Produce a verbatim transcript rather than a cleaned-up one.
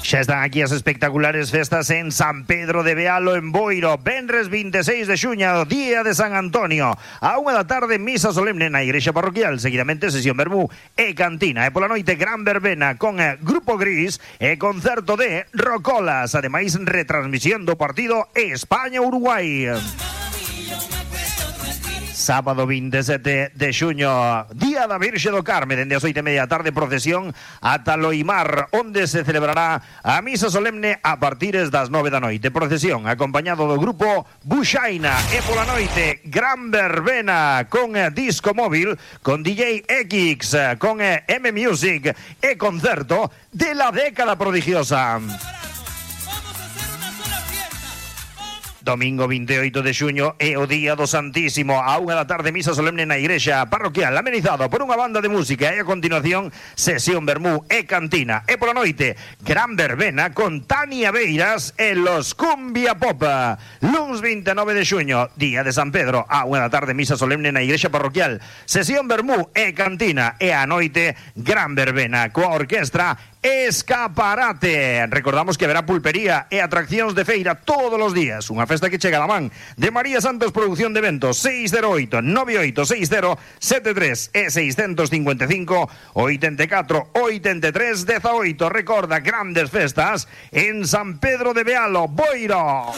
Xa están aquí as espectaculares festas en San Pedro de Bealo, en Boiro. Venres vinte e seis de xuño, día de San Antonio. A unha da tarde, misa solemne na igrexa parroquial. Seguidamente, sesión vermú e cantina. E pola noite, gran verbena con eh, Grupo Gris e concerto de Rocolas. Ademais, retransmisión do partido España-Uruguai. Sábado vinte e sete de xuño, día da Virxe do Carme, dende as oito e media da tarde, procesión ata Loimar, onde se celebrará a misa solemne a partires das nove da noite. Procesión acompañado do grupo Buxaina, e pola noite gran verbena con disco móvil, con D J X, con M Music e concerto de la década prodigiosa. Domingo vinte e oito de xuño é o día do Santísimo. A unha da tarde, misa solemne na igrexa parroquial, amenizado por unha banda de música, e a continuación sesión vermú e cantina. E pola noite, gran verbena con Tania Beiras e los Cumbia Pop. Luns vinte e nove de xuño, día de San Pedro, a unha da tarde, misa solemne na igrexa parroquial, sesión vermú e cantina. E a noite, gran verbena coa orquestra Escaparate. Recordamos que haberá pulpería e atraccións de feira todos os días. Unha festa que chega da man de María Santos Producción de Eventos. Seis cero oito, nove oito seis cero, sete tres e seis cinco cinco, oito catro, oito tres, dezaoito. Recorda, grandes festas en San Pedro de Bealo, Boiro.